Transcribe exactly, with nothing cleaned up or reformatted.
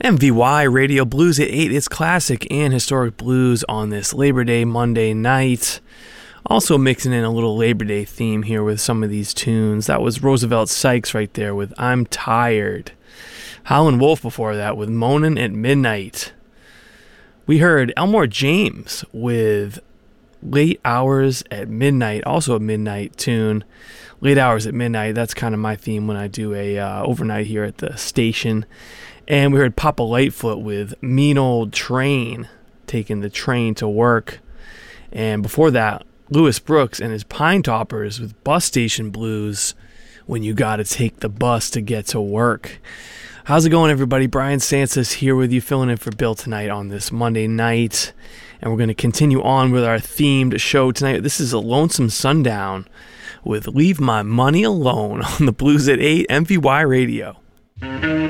M V Y Radio Blues at eight. It's classic and historic blues on this Labor Day Monday night. Also mixing in a little Labor Day theme here with some of these tunes. That was Roosevelt Sykes right there with I'm Tired. Howlin' Wolf before that with Moanin' at Midnight. We heard Elmore James with Late Hours at Midnight, also a midnight tune. Late Hours at Midnight, that's kind of my theme when I do a uh, overnight here at the station. And we heard Papa Lightfoot with Mean Old Train, taking the train to work. And before that, Louis Brooks and his Pine Toppers with Bus Station Blues, When You Gotta Take the Bus to Get to Work. How's it going, everybody? Brian Sanchez here with you, filling in for Bill tonight on this Monday night. And we're going to continue on with our themed show tonight. This is a Lonesome Sundown with Leave My Money Alone on the Blues at eight, M V Y Radio.